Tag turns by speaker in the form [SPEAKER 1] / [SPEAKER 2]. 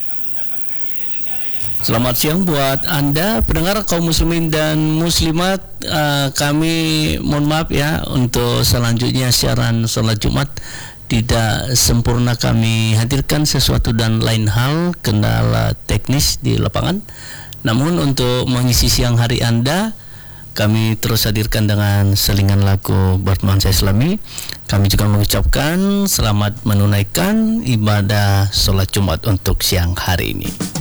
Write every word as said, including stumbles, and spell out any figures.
[SPEAKER 1] Selamat siang buat Anda pendengar kaum muslimin dan muslimat. uh, Kami mohon maaf ya untuk selanjutnya siaran sholat Jumat tidak sempurna kami hadirkan sesuatu dan lain hal kendala teknis di lapangan. Namun untuk mengisi siang hari Anda, kami terus hadirkan dengan selingan lagu bernuansa Islami. Kami juga mengucapkan selamat menunaikan ibadah sholat Jumat untuk siang hari ini.